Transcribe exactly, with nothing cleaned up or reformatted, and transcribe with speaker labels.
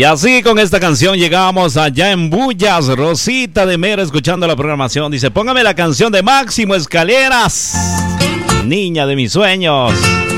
Speaker 1: Y así con esta canción llegamos allá en Bullas. Rosita de Mera escuchando la programación. Dice, póngame la canción de Máximo Escaleras, Niña de mis sueños.